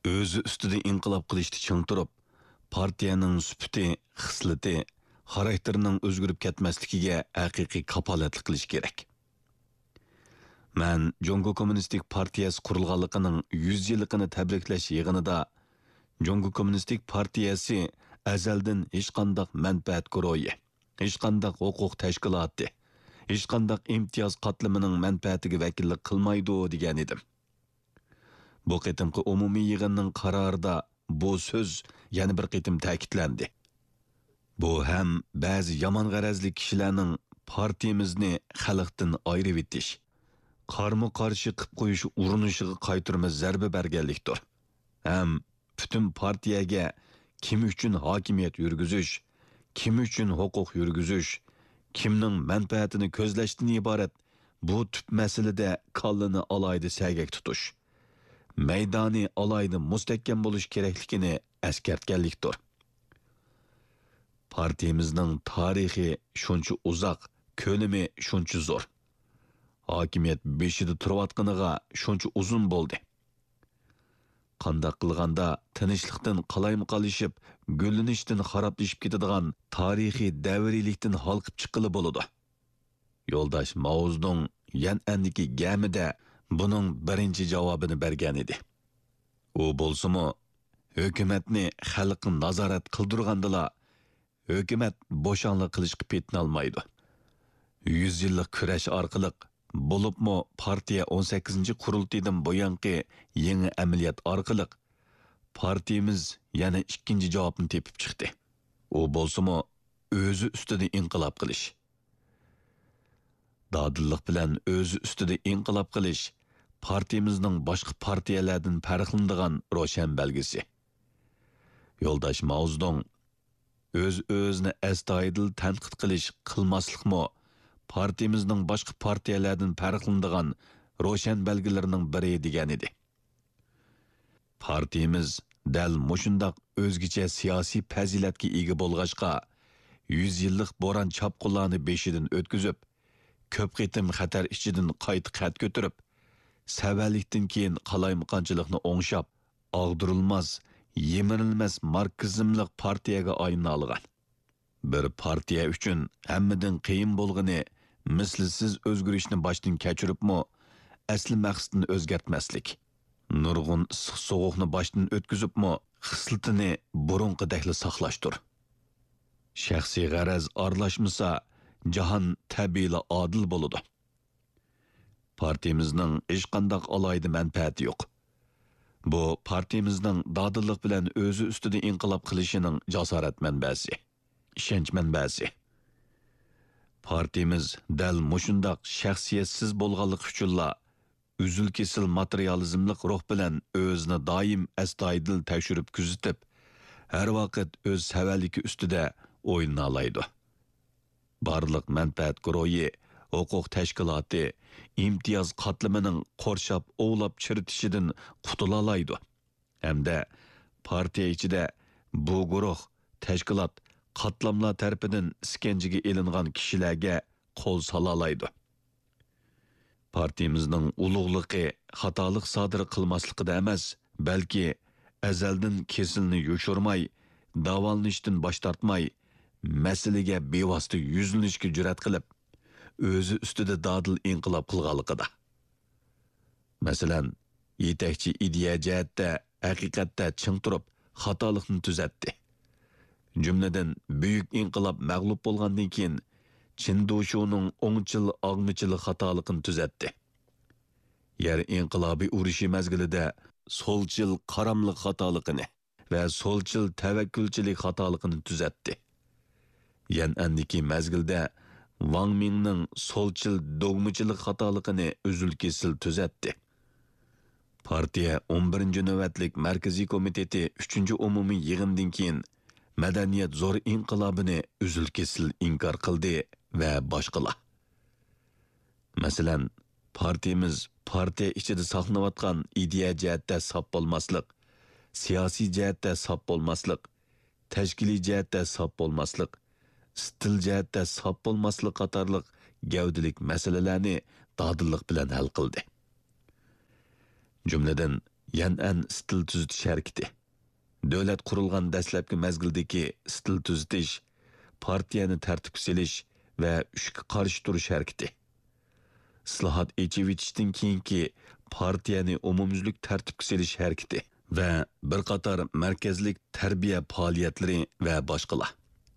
o'zi ustida inqilob qilishni ching turib, partiyaning sufati, xislati, xarakterining o'zgarib ketmasligiga haqiqiy kapolatlik qilish kerak. Men Jongo Kommunistik Partiyasi qurilganligining 100 yilligini tabriklash yig'inida Jongo Kommunistik Partiyasi azaldan hech qanday manfaat guruhi, hech qanday huquq tashkiloti, hech qanday imtiyoz qatlamining manfaatiga vakillik qilmaydi degan edim. Bu qitimqi umumiy yig'inning qarorida bu so'z yana bir qitim ta'kidlandi. Bu ham ba'zi yomon g'arazli kishilarning partiyamizni xalqdan ayirib etish, qarma-qarshi qilib qo'yish urinishiga qaytirmas zarba berganlikdir. Ham butun partiyaga kim uchun hokimiyat yurgizish, kim uchun huquq yurgizish, kimning manfaatini ko'zlashdan iborat bu tüp masalada kallini alayda sagak tutish, maydoni alayda mustahkam bo'lish kerakligini eskartganlikdir. Partiyamizning tarixi shuncha uzoq, ko'lami shuncha zo'r. Hokimiyat beshida turayotganiga shuncha uzun bo'ldi. Qandaq qilganda tinchlikdan qalaymi-qalishib, gullanishdan xaroblashib ketadigan tarixiy davriylikdan halqib chiqqili bo'ladi. Yo'ldosh Mao Zedong Yan'andagi gamida buning birinchi javobini bergan edi. U bo'lsa-mu, hukumatni xalqni nazorat qildirgandala, hukumat bo'shanlik qilishga petinolmaydi. 100 yillik kurash orqali bo'libmi partiya 18-qurultiydan buyangi yangi amaliyot orqali partiyamiz yana ikkinchi javobni tepib chiqdi. U bo'lsa-mu, o'zi ustida inqilob qilish. Dadillik bilan o'zi ustida inqilob qilish partiyamizning boshqa partiyalardan farqlanadigan ro'shan belgisi. Yo'ldosh Mao Zedong o'z-o'zini astoydil tanqid qilish qilmaslikmi partiyamizning boshqa partiyalardan farqlanadigan ro'shan belgilarining biri degan edi. Partiyamiz dal mushundaq o'zgacha siyosiy fazilatga ega bo'lg'achqa 100 yillik bo'ron chapqullarni beshidan o'tkazib, ko'p qitim xatar ichidan qayta qat ko'tarib, savallikdan keyin qalaymaqonchilikni o'ngshab, og'dirilmas, yemirilmas marksizmlik partiyaga aylangan. Bir partiya uchun hammadan qiyin bo'lgani mislsiz o'zgarishni boshdan kechiribmi, asli maqsadni o'zgartmaslik. Nurg'un issiq sovuqni boshdan o'tkazibmi, xislatini burunqidakli saqlashdir. Shaxsiy g'araz aralashmasa, jahon tabiiyla adil bo'ladi. Partiyamizning hech qanday alayda manfaati yo'q. Bu partiyamizning dadillik bilan o'zi ustida inqilob qilishining jasorat manbasi, ishonch manbasi. Partiyamiz dal mushundaq shaxsiyatsiz bo'lganlik uchunla uzul-kesil materializmlik ruh bilan o'zini doim astoydil tekshirib kuzatib, har vaqt o'z savalligi ustida o'ynalaydi. Barliq manfaat guruhi, huquq tashkiloti, imtiyoz qatlamining qorshab ovlab chiritishidan qutulaydi. Hamda partiya ichida bu guruh, tashkilot, qatlamlar tarafidan iskanjiga elingan kishilarga qo'l solalaydi. Partiyamizning ulug'ligi xatolik sodir qilmasligida emas, balki azaldan kesilni yoshirmay, davolanishdan bosh tortmay, masalaga bevosita yuzlanishga jur'at qilib, o'zi ustida dadil inqilob qilganligida. Masalan, yetakchi ideya jihatda haqiqatda ching turib, xatolikni tuzatdi. Jumladan, buyuk inqilob mag'lub bo'lgandan keyin Chindushuning o'ngchil og'michili xatoligini tuzatdi. Yer inqilobiy urushi mazgilida so'lchil qaramliq xatoligini va so'lchil tavakkulchilik xatoligini tuzatdi. Yan'andagi mazgilda Wang Mingning so'lchil dogmachilik xatoligini uzul-kesil tuzatdi. Partiya 11-navbatlik Markaziy komiteti 3-umumiy yig'indan keyin madaniyat zo'r inqilobini uzul-kesil inkor qildi va boshqalar. Masalan, partiyamiz partiya ichida saqlanayotgan ideya jihatda sop bo'lmaslik, siyosiy jihatda sop bo'lmaslik, tashkiliy jihatda sop bo'lmaslik, stil jihatda sop bo'lmaslik qatorliq gavdalik masalalarni dadillik bilan hal qildi. Jumladan, Yan'an stil tuzitish harakati. Davlat qurilgan dastlabki mezgildagi stil tuzitish, partiyani tartibga solish va ishga qarshi turish harakati. Islohot echivitishdan keyingi partiyani umumyuzlik tartibga solish harakati va bir qator markazlik tarbiya faoliyatlari va boshqalar.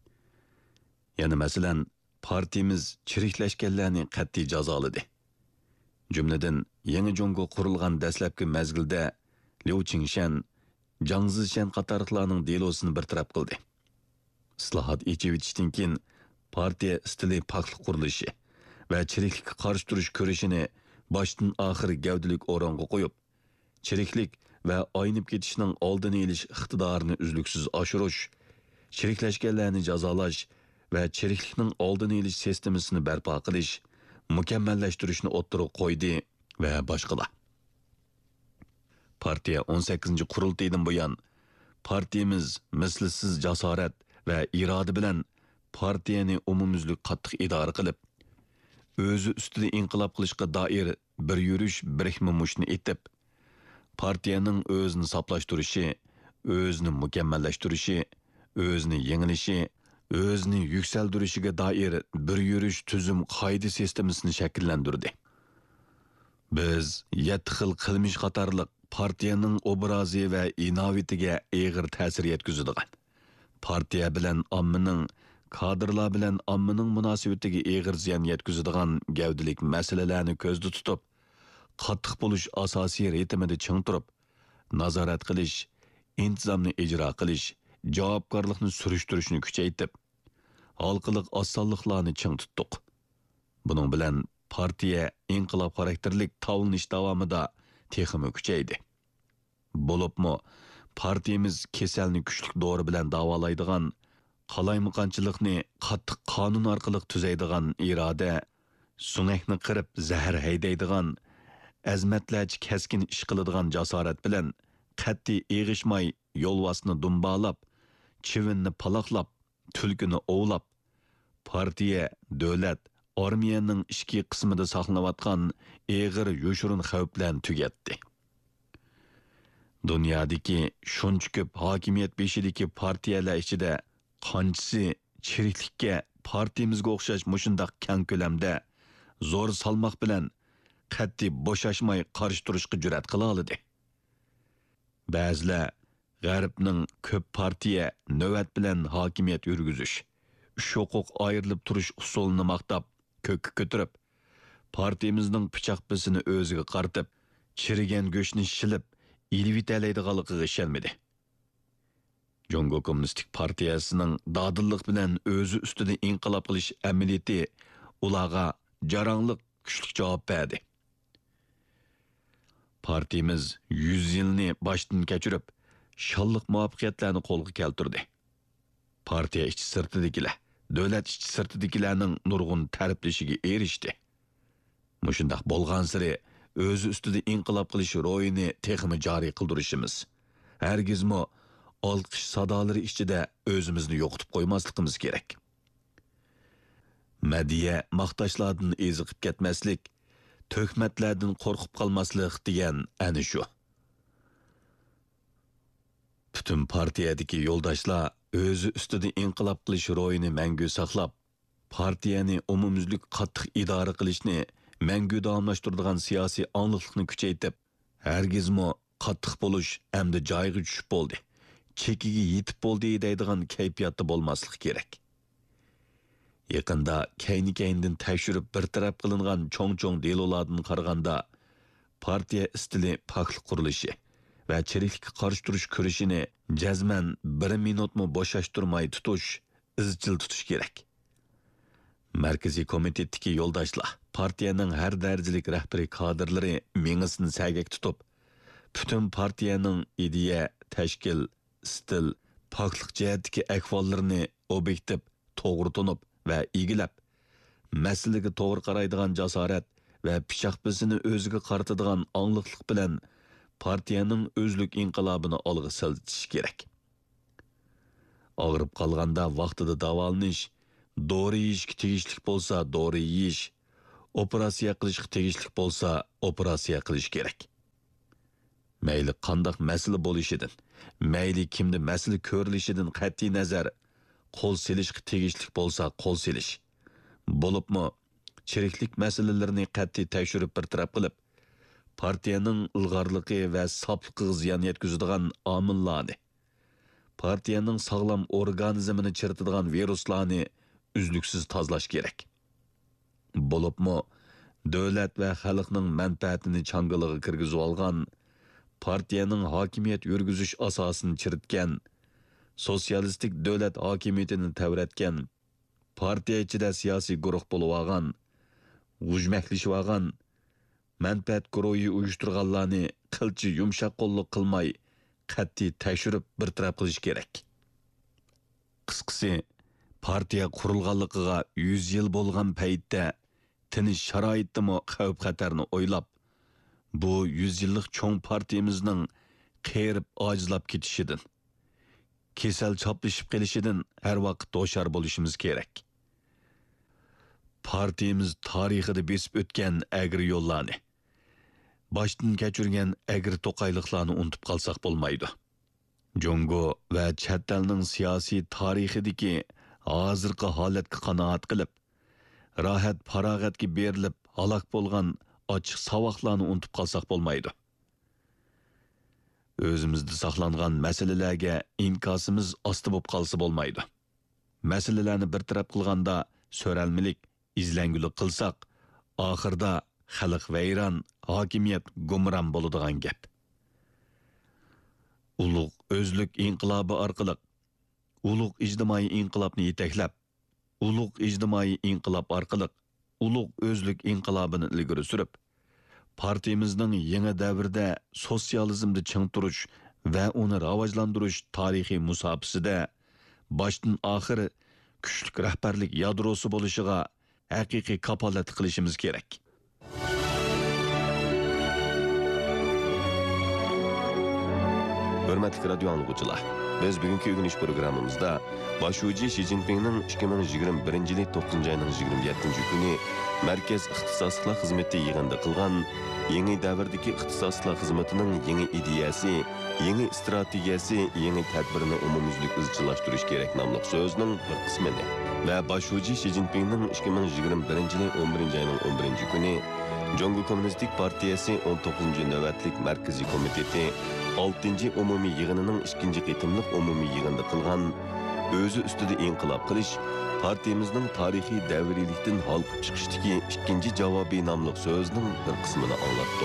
Yana masalan, partiyamiz chiriklashganlarni qat'iy jazoladi. Jumladan, yangi Jongo qurilgan dastlabki mezgilda Liu Qingshan, Jiang Zishan qatorliqlarning delosini bartaraf qildi. Islohot echivitishdan keyin partiya stili poklik qurilishi va chiriklikka qarshi turish ko'rishini boshdan oxir gavdalik o'ringa qo'yib, chiriklik va aynib ketishning oldini olish iqtidorini uzluksiz oshirish, chiriklashganlarni jazolash va chiriklikning oldini olish sistemasini barpo qilish, mukammallashtirishni o'ttirib qo'ydi va boshqalar. Partiya 18 qurultaydan buyon partiyamiz mislsiz jasorat va iroda bilan partiyani umumyuzlik qattiq idora qilib, o'zi ustida inqilob qilishga doir bir yurish birikmamushni etib, partiyaning o'zini saqlashtirishi, o'zini mukammallashtirishi, o'zini yengilishi, o'zini yuksaltirishiga doir bir yurish tuzum qoida sistemasini shakllantirdi. Biz 7 xil qilmish qatorliq partiyaning obrazi va inovatiga eg'ir ta'sir yetkazadigan, partiya bilan ommaning, kadrlar bilan ommaning munosabatiga eg'ir ziyon yetkazadigan gavdalik masalalarni ko'zda tutib, qattiq bo'lish asosiy ritmida ching turib, nazorat qilish, intizomni ijro qilish, javobgarlikni surishtirishni kuchaytirib, halqiliq osonliqlarni ching tutdik. Buning bilan partiya inqilob xarakterlik tavlanish davomida texmi kuchaydi. Bo'libmi, partiyamiz kasalni kuchlik dori bilan davolaydigan, qalaymaqonchilikni qattiq qonun orqali tuzaydigan iroda, sunakni qirib zahar haydaydigan, azmatlarcha kaskin ish qiladigan jasorat bilan qat'iy eg'ishmay yo'lvasni dumbalab, chivinni paloqlab, tulkini ovlab, partiya, davlat, armiyaning ichki qismida saqlanayotgan eg'ir yo'shirin xavflarni tugatdi. Dunyodagi shuncha ko'p hokimiyat beshidagi partiyalar ichida qanchisi chiriklikka partiyamizga o'xshash mushundoq keng ko'lamda zo'r salmoq bilan qat'iy bo'shashmay qarshi turishga jur'at qila oladi. Ba'zilar G'arbning ko'p partiya navbat bilan hokimiyat yurgizish, huquq ayrilib turish usulini maqtab, ko'kka ko'tarib, partiyamizning pichoq bisini o'ziga qartib, chirigan go'shtni shilib, ilvitalaydiganligiga ishonmadi. Jongo Kommunistik partiyasining dodillik bilan o'zi ustida inqilob qilish amaliyoti ularga jaranglik kuchli javob berdi. Partiyamiz 100 yilni boshdan kechirib, shonliq muvaffaqiyatlarni qo'lga keltirdi. Partiya ichki sirtidagilar, davlat ichki sirtidagilarning nurg'un ta'riflashiga erishdi. Mushundaq bo'lgan siri o'zi ustida inqilob qilish ro'yini texmi joriy qildirishimiz, hargizmi olqish sadolari ichida o'zimizni yo'qotib qo'ymasligimiz kerak. Madiya maqtashlardan eziqib ketmaslik, to'kmatlardan qo'rqib qolmaslik degan ana shu. Butun partiyadagi yo'ldoshlar o'zi ustida inqilob qilish ro'yini mangu saqlab, partiyani umumyuzlik qattiq idora qilishni mangu davomlashtiradigan siyosiy onglikni kuchaytirib, hargizmi qattiq bo'lish hamda joyiga tushib bo'ldi, chekiga yetib bo'ldi deydigan kayfiyatda bo'lmaslik kerak. Yaqinda kayni-kayndan tekshirib bir taraf qilingan cho'ng-cho'ng delolardan qaraganda, partiya stili poklik qurilishi va chiriklikka qarshi turish ko'rishini jazman 1 minutmi bo'shashtirmay tutish, izchil tutish kerak. Markaziy komitetdagi yo'ldoshlar, partiyaning har darajalik rahbari kadrlari mengisini sagak tutib, butun partiyaning ideya, tashkil, stil, poklik jihatdagi ahvollarini obyektiv, to'g'ri tunib va igilab, masalaga to'g'ri qaraydigan jasorat va pichoq bizini o'ziga qaratadigan ongliqlik bilan partiyaning o'zlik inqilobini olg'a siljish kerak. Og'rib qolganda vaqtida davolanish, dori yeyishga tegishli bo'lsa dori yeyish, operatsiya qilishga tegishli bo'lsa operatsiya qilish kerak. Mayli qandaq masala bo'lishidan, mayli kimni masala ko'rilishidan qat'iy nazar qo'l silishga tegishli bo'lsa qo'l silish. Bo'libmi chiriklik masalalarini qat'iy tekshirib bir taraf qilib, partiyaning ilg'orligi va sofligiga ziyon yetkazadigan omillarni, partiyaning sog'lom organizmini chiritadigan viruslarni uzluksiz tozalash kerak. Bo'libmi davlat va xalqning manfaatini changalig'iga kirgizib olgan, partiyaning hokimiyat yurgizish asosini chiritgan, sotsialistik davlat hokimiyatini tavratgan, partiya ichida siyosiy guruh bo'lib olgan, g'ujmaklashib olgan, manfaat guruhi uyushtirganlarni qilchi yumshoq qo'lliq qilmay, qat'iy tekshirib bir taraf qilish kerak. Qisqasi, partiya qurilganligiga 100 yil bo'lgan paytda tinish sharoitdami xavf-xatarni o'ylab, bu 100 yillik cho'ng partiyamizning qerib ojizlab ketishidan, kesal choplashib kelishidan har vaqt do'shar bo'lishimiz kerak. Partiyamiz tarixida besib o'tgan agri yo'llarni, boshdan kechirgan agri to'qayliqlarni unutib qolsak bo'lmaydi. Jongo va chet elning siyosiy tarixidagi hozirgi holatga qanoat qilib, rohat farog'atga berilib halok bo'lgan ochiq savoqlarni unutib qolsak bo'lmaydi. O'zimizda saqlangan masalalarga inkosimiz osti bo'lib qolsa bo'lmaydi. Masalalarni bir taraf qilganda so'ralmilik, izlangulik qilsak, oxirda xalq vayron, hokimiyat gumron bo'ladigan gap. Ulug' o'zlik inqilobi orqali ulug' ijtimoiy inqilobni yetaklab, ulug' ijtimoiy inqilob orqali ulug' o'zlik inqilobini ilgari surib, partiyamizning yangi davrda sotsializmni ching turish va uni rivojlantirish tarixiy musofasida boshdan oxiri kuchli rahbarlik yadrosi bo'lishiga haqiqiy kapolat qilishimiz kerak. Hörmətli radio anlıqçılar, biz bugünkü ögünüş programımızda başucu Xi Jinping'nin 2021 yılı 9. ayının 27. günü Merkez İxtisaslıqlar Xizmeti yığında qılğan yeni davrdaki ixtisaslıqlar xizmetinin yeni ideyasi, yeni strategiyasi, yeni tədbirini umumyüzlük izchillashtirish kerak namlıq sözünün bir qismini ve başucu Xi Jinping'nin 2021 yılı 11. ayının 11. günü Jongo Kommunistik Partiyası 19. növbətlik Mərkəzi Komiteti 6. umumiy yığınının 2. qitimliq umumiy yığında qılğan özü üstüde inqilab qilish partiyamızın tarihi davrilikdən halqıb çıxışdaki 2. cavabi namlıq sözünün bir qismini anlattı.